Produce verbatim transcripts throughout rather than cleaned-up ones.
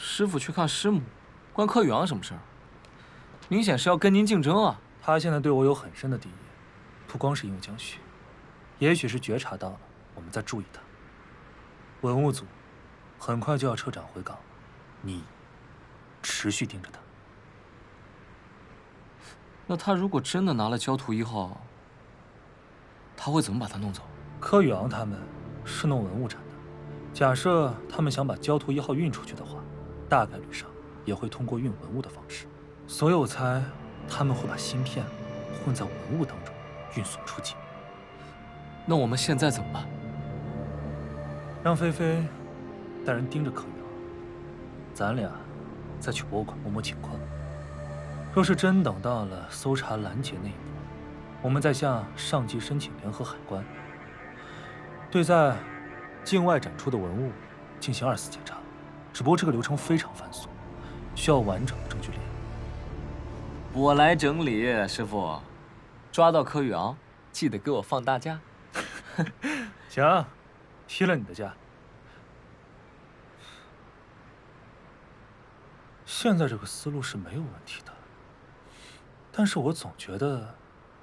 师傅去看师母，关柯宇昂什么事儿？明显是要跟您竞争啊！ 他现在对我有很深的敌意，不光是因为江旭，也许是觉察到了我们在注意他。文物组很快就要撤展回港了，你持续盯着他。 那他如果真的拿了焦土一号，他会怎么把他弄走？ 柯宇昂他们是弄文物展的，假设他们想把焦土一号运出去的话，大概率上也会通过运文物的方式。所以我猜他们会把芯片混在文物当中运送出境。 那我们现在怎么办？ 让菲菲带人盯着柯宇昂，咱俩再去博物馆摸摸情况。若是真等到了搜查拦截那一步，我们再向上级申请联合海关，对在境外展出的文物进行二次检查。只不过这个流程非常繁琐，需要完整的证据链。 我来整理，师傅。抓到柯宇昂，记得给我放大假。 行，批了你的假。现在这个思路是没有问题的，但是我总觉得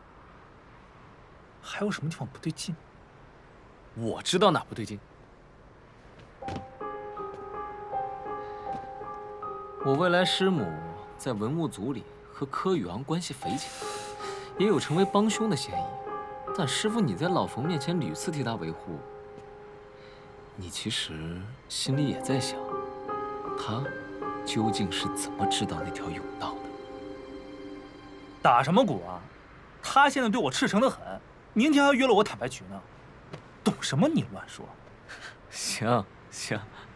还有什么地方不对劲。 我知道哪不对劲。我未来师母在文物组里和柯宇昂关系匪浅，也有成为帮凶的嫌疑。但师傅你在老冯面前屡次替他维护，你其实心里也在想，他究竟是怎么知道那条甬道的？ 打什么鼓啊？他现在对我赤诚的很，明天还约了我坦白局呢。懂什么你乱说？ 行行，